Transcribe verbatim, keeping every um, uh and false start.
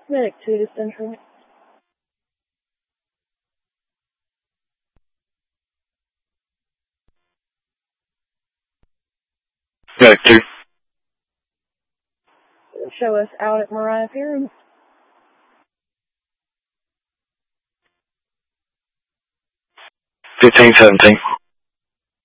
Medic two to Central. Medic two. Show us out at Mariah Pier. fifteen seventeen.